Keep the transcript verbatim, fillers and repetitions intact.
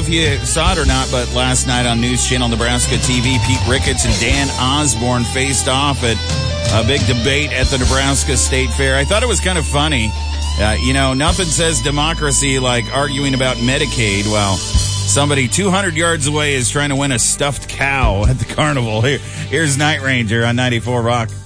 if you saw it or not, but last night on News Channel Nebraska T V, Pete Ricketts and Dan Osborne faced off at a big debate at the Nebraska State Fair. I thought it was kind of funny. Uh, you know, nothing says democracy like arguing about Medicaid while somebody two hundred yards away is trying to win a stuffed cow at the carnival. Here, here's Night Ranger on ninety-four Rock.